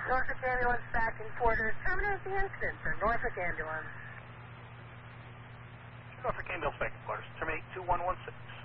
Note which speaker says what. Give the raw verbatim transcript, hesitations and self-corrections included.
Speaker 1: Norfolk Ambulance back in Porter. Terminate the incident for Norfolk Ambulance.
Speaker 2: Norfolk Ambulance back in Porter. Terminate two one one six.